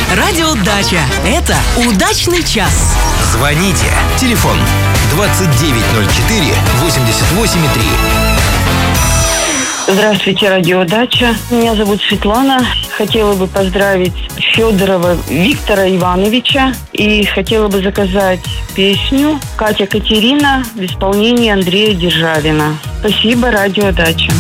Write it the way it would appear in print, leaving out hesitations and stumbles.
Радиодача. Это удачный час. Звоните. Телефон 2904 88,3. Здравствуйте, радиодача. Меня зовут Светлана. Хотела бы поздравить Федорова Виктора Ивановича. И хотела бы заказать песню «Катя Катерина» в исполнении Андрея Державина. Спасибо, радиодача.